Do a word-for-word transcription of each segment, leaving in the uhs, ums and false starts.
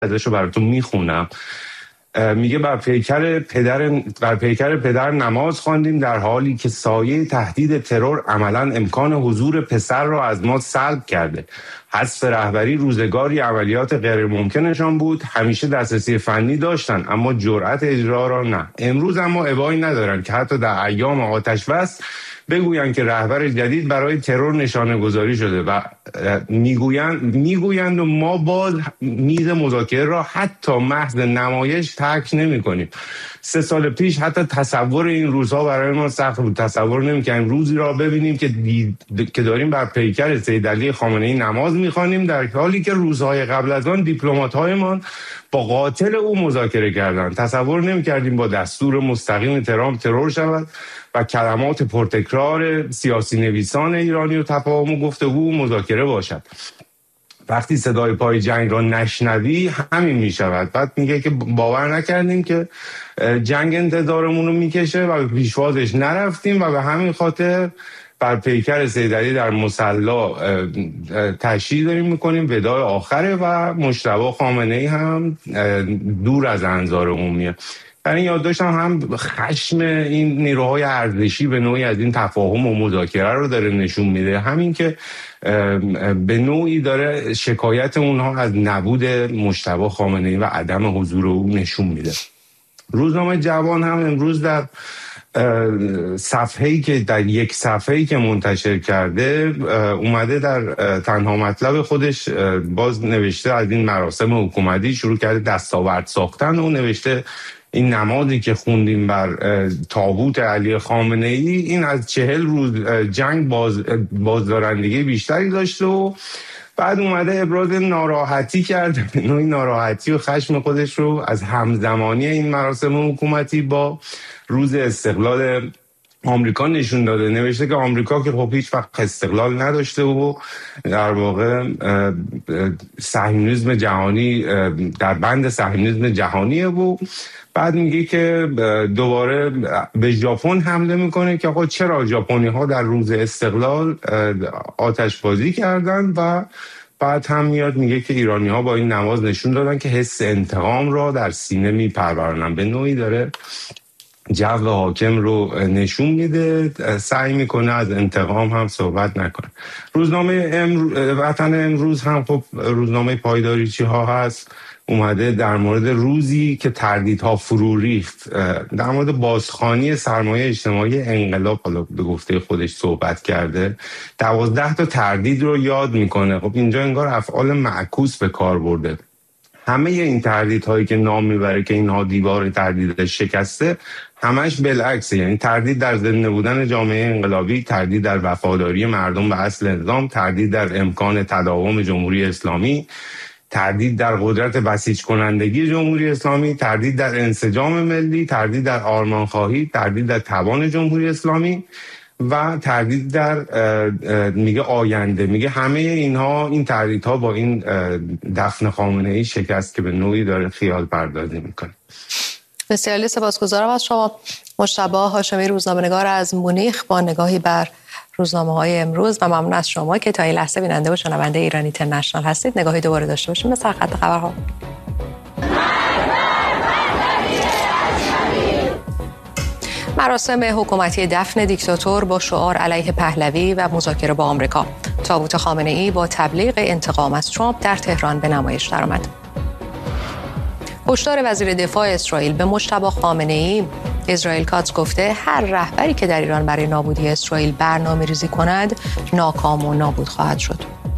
ازشو براتون میخونم. میگه بر پیکر پدر بر پیکر پدر نماز خواندیم در حالی که سایه تهدید ترور عملاً امکان حضور پسر را از ما سلب کرده. حذف رهبری روزگاری عملیات غیر ممکنشان بود. همیشه دسترسی فنی داشتن اما جرأت اجرا را نه. امروز اما ابایی ندارن که حتی در ایام آتش بس بگویند که رهبر جدید برای ترور نشانه گذاری شده و میگویند میگویند و ما باز میز مذاکره را حتی محض نمایش ترک نمی کنیم. سه سال پیش حتی تصور این روزها برای ما سخت بود. تصور نمی‌کنیم روزی را ببینیم که دی... که داریم بر پیکر سید علی خامنه‌ای نماز می‌خوانیم در حالی که روزهای قبل از آن دیپلمات‌هایمان با قاتل او مذاکره کردند. تصور نمی‌کردیم با دستور مستقیم ترامپ ترور شود و کلمات پرتکرار سیاسی نویسان ایرانی و تفاهم و گفتگو مذاکره باشد. وقتی صدای پای جنگ را نشنوی همین می شود. بعد میگه که باور نکردیم که جنگ انتظارمون رو میکشه و به پیشوازش نرفتیم و به همین خاطر بر پیکر سید علی در مصلا تشییع داریم میکنیم. وداع آخره و مجتبی خامنه‌ای هم دور از انظار عمومیه. در این یادداشتم هم خشم این نیروهای ارتشی به نوعی از این تفاهم و مذاکره رو داره نشون میده، همین که به نوعی داره شکایت اونها از نبود مجتبی خامنه‌ای و عدم حضور او نشون میده. روزنامه جوان هم امروز در صفحه‌ای که در یک صفحه‌ای که منتشر کرده اومده در تنها مطلب خودش باز نوشته از این مراسم حکومتی شروع کرده دستاورد ساختن و نوشته این نمازی که خوندیم بر تابوت علی خامنه‌ای این از چهل روز جنگ باز بازدارندگی بیشتری داشته و بعد اومده ابراز ناراحتی کرد، نوعی ناراحتی و خشم خودش رو از همزمانی این مراسم حکومتی با روز استقلال آمریکا نشون داده. نوشته که آمریکا که خب هیچ وقت استقلال نداشته و در واقع صهیونیسم جهانی در بند صهیونیسم جهانیه و بعد میگه که دوباره به ژاپن حمله میکنه که آقا چرا ژاپنی ها در روز استقلال آتش بازی کردن و بعد هم میاد میگه که ایرانی ها با این نماز نشون دادن که حس انتقام را در سینه میپرورنن. به نوعی داره جو حاکم رو نشون میده، سعی میکنه از انتقام هم صحبت نکنه. روزنامه امرو... وطن امروز هم خب روزنامه پایداریچی ها هست، اومده در مورد روزی که تردیدها فرو ریخت در مورد بازخوانی سرمایه اجتماعی انقلاب حالا به گفته خودش صحبت کرده. دوازده تا تردید رو یاد میکنه. خب اینجا انگار افعال معکوس به کار برده. همه این تردیدهایی که نام میبره که اینها دیوار تردید شکسته همش بالعکسه، یعنی تردید در زنده بودن جامعه انقلابی، تردید در وفاداری مردم به اصل نظام، تردید در امکان تداوم جمهوری اسلامی، تردید در قدرت بسیج کنندگی جمهوری اسلامی، تردید در انسجام ملی، تردید در آرمانخواهی، تردید در توان جمهوری اسلامی و تردید در میگه آینده. میگه همه اینها این تردیدها با این دفن خامنه‌ای شکست که به نوعی داره خیال پردازی میکنه. بسیار سپاسگزارم از شما مجتبی هاشمی، روزنامه‌نگار از مونیخ، با نگاهی بر روزنامه‌های امروز و ممنون از شما که تا این لحظه بیننده و شنونده ایران اینترنشنال هستید. نگاهی دوباره داشته باشیم به سرخط خبرها. مراسم حکومتی دفن دیکتاتور با شعار علیه پهلوی و مذاکره با آمریکا. تابوت خامنه‌ای با تبلیغ انتقام از ترامپ در تهران به نمایش درآمد. هشدار وزیر دفاع اسرائیل به مجتبی خامنه‌ای. اسرائیل کاتس گفته هر رهبری که در ایران برای نابودی اسرائیل برنامه‌ریزی کند ناکام و نابود خواهد شد.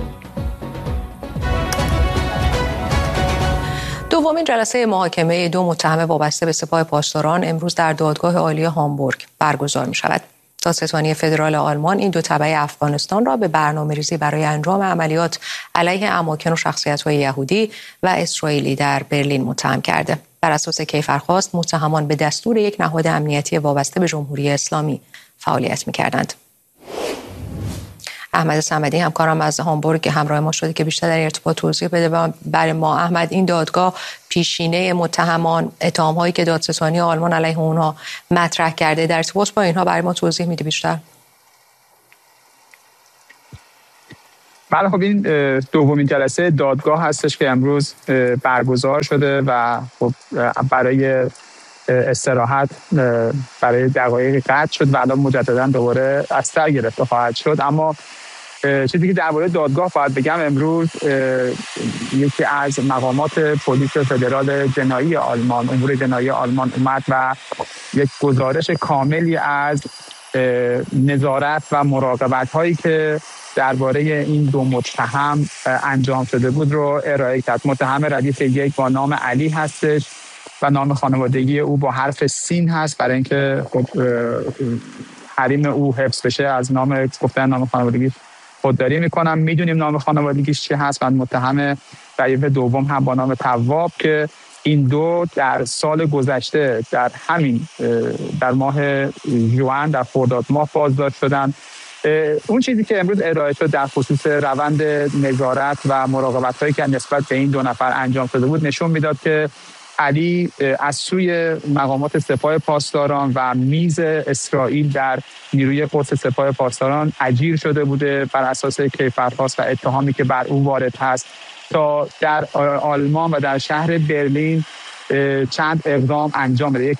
دومین جلسه محاکمه دو متهم وابسته به سپاه پاسداران امروز در دادگاه عالی هامبورگ برگزار می شود. دادستانی فدرال آلمان این دو تبع افغانستان را به برنامه‌ریزی برای انجام عملیات علیه اماکن و شخصیت‌های یهودی و اسرائیلی در برلین متهم کرده. بر اساس کیفرخواست متهمان به دستور یک نهاد امنیتی وابسته به جمهوری اسلامی فعالیت می‌کردند. احمد صمدی همکارم از هامبورگ که همراه ما شده که بیشتر در ارتباط توضیح بده برای ما. احمد، این دادگاه پیشینه متهمان، اتهام‌هایی که دادستانی آلمان علیه اونها مطرح کرده، در ارتباط با اینها برای ما توضیح میده بیشتر؟ بله خب این دومین جلسه دادگاه هستش که امروز برگزار شده و خب برای استراحت برای دقایق قطع شد و الان مجددا دوباره از سر گرفته خواهد شد. اما چیزی که درباره دادگاه باید بگم، امروز یکی از مقامات پلیس فدرال جنایی آلمان، امور جنایی آلمان اومد و یک گزارش کاملی از نظارت و مراقبت هایی که درباره این دو متهم انجام شده بود رو ارائه کرد. متهم ردیف یک با نام علی هستش و نام خانوادگی او با حرف سین هست برای اینکه خب حریم او حفظ بشه از نام گفتن نام خانوادگی خودداری میکنم. میدونیم نام خانوادگیش چی هست و متهم ردیف دوم هم با نام تواب که این دو در سال گذشته در همین در ماه ژوئن در خرداد ماه بازداشت شدن. اون چیزی که امروز ارائه شد در خصوص روند نظارت و مراقبت هایی که نسبت به این دو نفر انجام شده بود نشون میداد که علی از سوی مقامات سپاه پاسداران و میز اسرائیل در نیروی قدس سپاه پاسداران اجیر شده بوده بر اساس کیفرخواست و اتهامی که بر او وارد هست تا در آلمان و در شهر برلین چند اقدام انجام بده. یک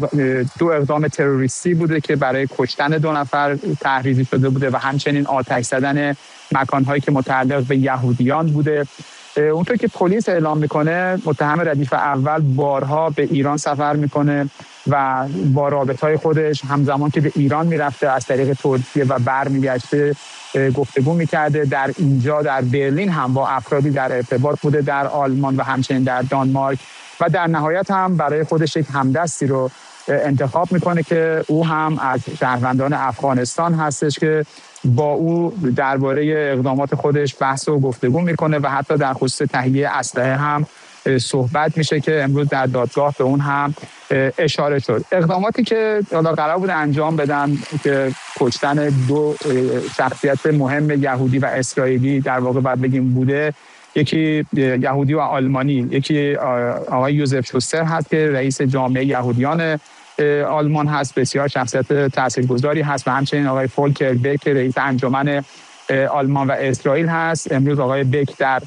دو اقدام تروریستی بوده که برای کشتن دو نفر تحریزی شده بوده و همچنین آتش زدن مکانهایی که متعلق به یهودیان بوده. اونطور که پلیس اعلام میکنه متهم ردیف اول بارها به ایران سفر میکنه و با رابطهای خودش همزمان که به ایران میرفته از طریق ترکیه و برمیگشته گفتگو میکرده. در اینجا در برلین هم با افرادی در ارتباط بوده در آلمان و همچنین در دانمارک و در نهایت هم برای خودش یک همدستی رو انتخاب میکنه که او هم از شهروندان افغانستان هستش که با او درباره اقدامات خودش بحث و گفتگو میکنه و حتی در خصوص تهیه اسلحه هم صحبت میشه که امروز در دادگاه به اون هم اشاره شد. اقداماتی که حالا قرار بود انجام بدن که کشتن دو شخصیت مهم یهودی و اسرائیلی در واقع باید بگیم بوده، یکی یهودی و آلمانی، یکی آقای یوزف شوستر هست که رئیس جامعه یهودیان آلمان هست، بسیار شخصیت تاثیرگذاری هست و همچنین آقای فولکر بک رئیس انجمن آلمان و اسرائیل هست. امروز آقای بک در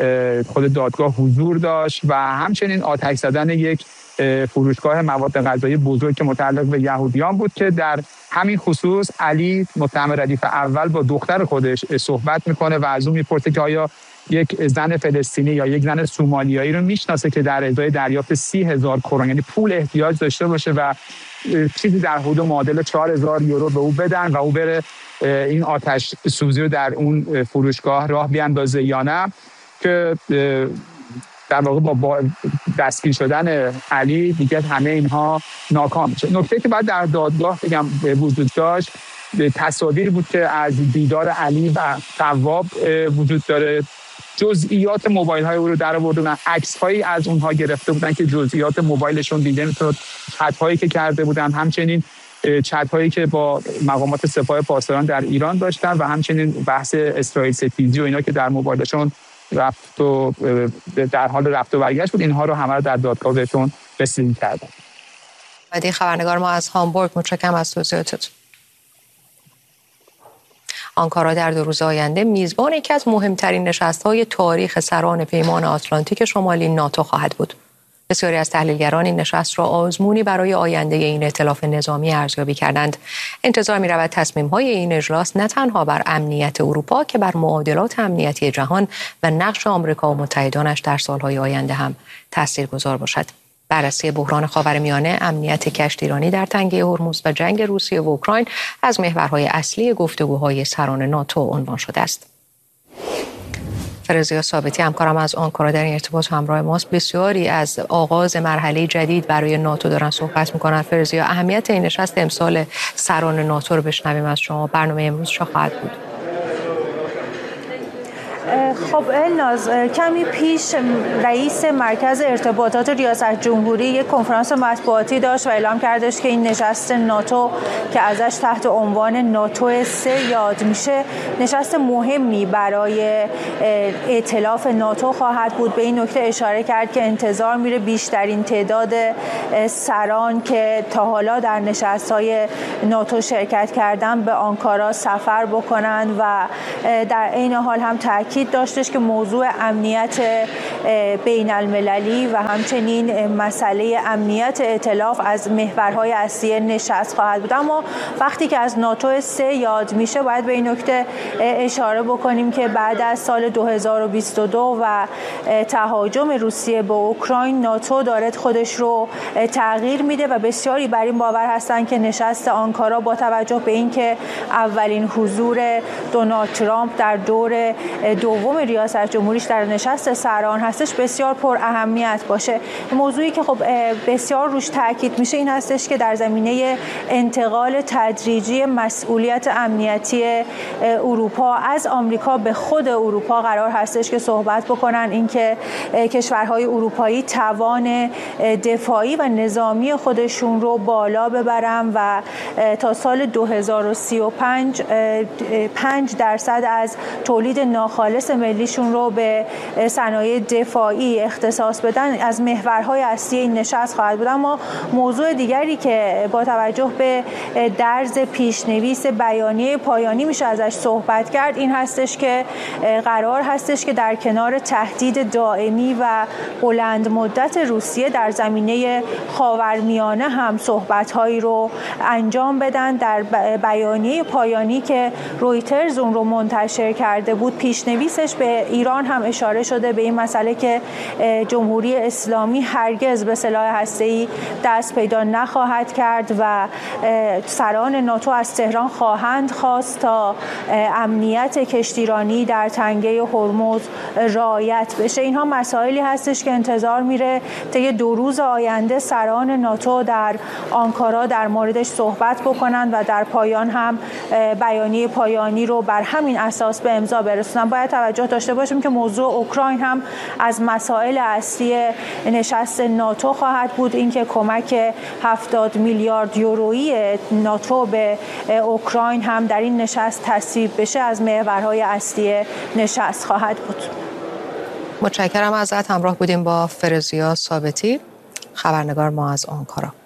خود دادگاه حضور داشت و همچنین آتش زدن یک فروشگاه مواد غذایی بزرگ که متعلق به یهودیان بود که در همین خصوص علی متهم ردیف اول با دختر خودش صحبت میکنه و از اون میپرسه که آیا یک زن فلسطینی یا یک زن سومالیایی رو میشناسه که در ازای دریافت سی هزار کرون یعنی پول احتیاج داشته باشه و چیزی در حدود معادل چهار هزار یورو به او بدن و او بره این آتش سوزی رو در اون فروشگاه راه بیاندازه یا نه، که در واقع با دستگیر شدن علی دیگه همه اینها ناکام شد. نکته که بعد در دادگاه بگم وجود داشت تصاویر بود که از دیدار علی و تواب وجود داره. جزئیات موبایل های او رو در آوردن، عکس هایی از اونها گرفته بودن که جزئیات موبایلشون دیده میشد، چت هایی که کرده بودن، همچنین چت هایی که با مقامات سپاه پاسداران در ایران داشتن و همچنین بحث اسرائیل ستیزی و اینا که در موبایلشون رفت و در حال رفت و برگشت بود، اینها رو همه رو در دادگاه بهتون رسیدگی کردن. بعدی خبرنگار ما از هامبورگ، متشکرم از توضیحاتتون. آنکارا در دو روز آینده میزبان یکی از مهمترین نشست‌های تاریخ سران پیمان آتلانتیک شمالی ناتو خواهد بود. بسیاری از تحلیلگران این نشست را آزمونی برای آینده این ائتلاف نظامی ارزیابی کردند. انتظار می‌رود تصمیم‌های این اجلاس نه تنها بر امنیت اروپا که بر معادلات امنیتی جهان و نقش آمریکا و متحدانش در سال‌های آینده هم تاثیرگذار باشد. بررسی بحران خاورمیانه، امنیت کشت ایرانی در تنگه هرمز و جنگ روسیه و اوکراین از محورهای اصلی گفتگوهای سران ناتو عنوان شده است. فرزیا ثابتی همکارم از آنکارا در این ارتباط همراه ماست. بسیاری از آغاز مرحله جدید برای ناتو دارن صحبت میکنن. فرزیا، اهمیت این نشست امسال سران ناتو رو بشنویم از شما. برنامه امروز چه خواهد بود؟ خب الناز کمی پیش رئیس مرکز ارتباطات ریاست جمهوری یک کنفرانس مطبوعاتی داشت و اعلام کردش که این نشست ناتو که ازش تحت عنوان ناتو سه یاد میشه نشست مهمی برای ائتلاف ناتو خواهد بود. به این نکته اشاره کرد که انتظار میره بیشترین تعداد سران که تا حالا در نشست‌های ناتو شرکت کردن به آنکارا سفر بکنن و در این حال هم تاکید داشتش که موضوع امنیت بین المللی و همچنین مسئله امنیت ائتلاف از محورهای اصلی نشست خواهد بود. اما وقتی که از ناتو سه یاد میشه باید به این نکته اشاره بکنیم که بعد از سال دو هزار و بیست و دو و تهاجم روسیه به اوکراین ناتو داره خودش رو تغییر میده و بسیاری بر این باور هستن که نشست آنکارا با توجه به اینکه اولین حضور دونالد ترامپ در دور دوم ریاست جمهوریش در نشست سران هستش بسیار پر اهمیت باشه. موضوعی که خب بسیار روش تاکید میشه این هستش که در زمینه انتقال تدریجی مسئولیت امنیتی اروپا از آمریکا به خود اروپا قرار هستش که صحبت بکنن اینکه کشورهای اروپایی توان دفاعی و نظامی خودشون رو بالا ببرن و تا سال دو هزار و سی و پنج پنج درصد از تولید ناخالص ملیشون رو به صنایع دفاعی اختصاص بدن از محورهای اصلی این نشست خواهد بود. اما موضوع دیگری که با توجه به درز پیشنویس بیانیه پایانی میشه ازش صحبت کرد این هستش که قرار هستش که در کنار تهدید دائمی و بلند مدت روسیه در زمینه خاورمیانه هم صحبت‌هایی رو انجام بدن. در بیانیه پایانی که رویترز اون رو منتشر کرده بود پیشنویسش به ایران هم اشاره شده به این مسئله که جمهوری اسلامی هرگز به سلاح هسته‌ای دست پیدا نخواهد کرد و سران ناتو از تهران خواهند خواست تا امنیت کشتیرانی در تنگه هرمز رعایت بشه. اینها مسائلی هستش که انتظار میره طی دو روز آینده سران ناتو در آنکارا در موردش صحبت بکنن و در پایان هم بیانیه پایانی رو بر همین اساس به امضا برسونن. باید توجه داشته باشیم که موضوع اوکراین هم از مسائل اصلی نشست ناتو خواهد بود. اینکه کمک هفتاد میلیارد یورویی ناتو به اوکراین هم در این نشست تصویب بشه از محورهای اصلی نشست خواهد بود. متشکرم ازت. همراه بودیم با فرزیا ثابتی خبرنگار ما از آنکارا.